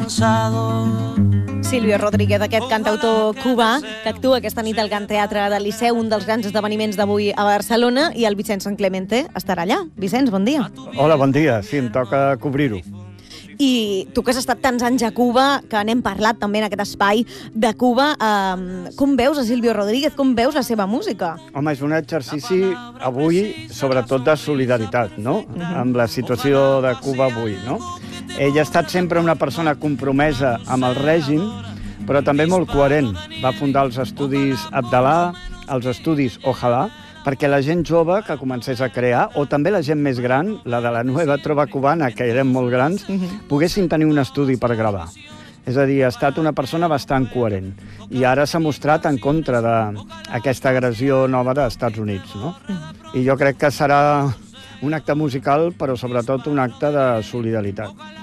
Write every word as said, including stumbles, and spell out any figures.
cansado. Silvio Rodríguez, aquest cantautor cubà que actua aquesta nit al Gran Teatre del Liceu, un dels grans esdeveniments d'avui a Barcelona, i el Vicenç San Clemente estarà allà. Vicenç, bon dia. Hola, bon dia. Sí, em toca cobrir-ho. I tu que has estat tants anys a Cuba, que n'hem parlat també en aquest espai de Cuba, eh, com veus a Silvio Rodríguez, com veus la seva música? Home, és un exercici avui, sobretot de solidaritat, no? Uh-huh. Amb la situació de Cuba avui, no? Ell ha estat sempre una persona compromesa amb el règim, però també molt coherent. Va fundar els estudis Abdalà, els estudis Ojalà, perquè la gent jove que comencés a crear, o també la gent més gran, la de la Nueva Trova Cubana, que eren molt grans, uh-huh. poguessin tenir un estudi per gravar. És a dir, ha estat una persona bastant coherent. I ara s'ha mostrat en contra d'aquesta agressió nova dels Estats Units, no? Uh-huh. I jo crec que serà un acte musical, però sobretot un acte de solidaritat.